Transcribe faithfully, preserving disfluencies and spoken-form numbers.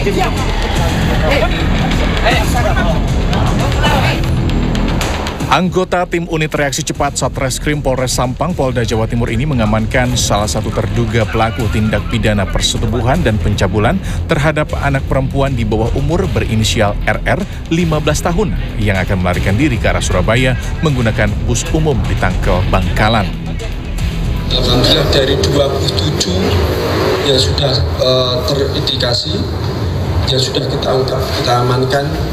Anggota tim unit reaksi cepat Satreskrim Polres Sampang, Polda Jawa Timur ini mengamankan salah satu terduga pelaku tindak pidana persetubuhan dan pencabulan terhadap anak perempuan di bawah umur berinisial R R lima belas tahun yang akan melarikan diri ke arah Surabaya menggunakan bus umum di Tangkel Bangkalan. Alhamdulillah dari dua puluh tujuh yang sudah uh, terindikasi, yang sudah kita ungkap, kita amankan